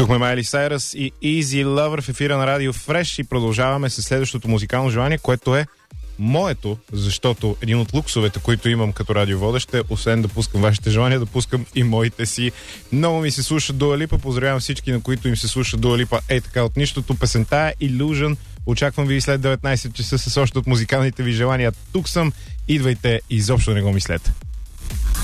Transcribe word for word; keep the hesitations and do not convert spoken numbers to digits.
Чухме Майли Сайръс и Easy Lover в ефира на Радио Фреш и продължаваме с следващото музикално желание, което е моето, защото един от луксовете, които имам като радиоводещ е, освен да пускам вашите желания, да пускам и моите си. Много ми се слуша Дуа Липа, поздравявам всички, на които им се слуша Дуа Липа е така от нищото. Песента е Illusion. Очаквам ви след деветнайсет часа с още от музикалните ви желания. Тук съм, идвайте, изобщо не го мислете.